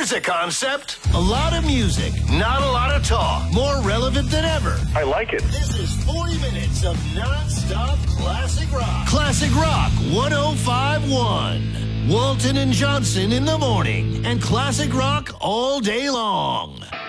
Here's a concept. A lot of music, not a lot of talk. More relevant than ever. I like it. This is 40 minutes of non-stop classic rock. Classic Rock 105.1. Walton and Johnson in the morning. And classic rock all day long.